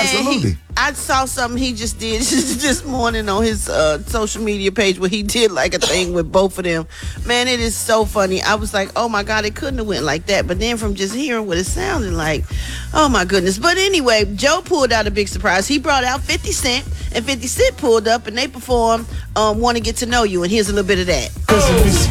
Absolutely. I saw something he just did this morning on his social media page where he did like a thing with both of them. Man, it is so funny. I was like, oh my God, it couldn't have went like that. But then from just hearing what it sounded like, oh my goodness. But anyway, Joe pulled out a big surprise. He brought out 50 Cent, and 50 Cent pulled up and they performed Want to Get to Know You. And here's a little bit of that.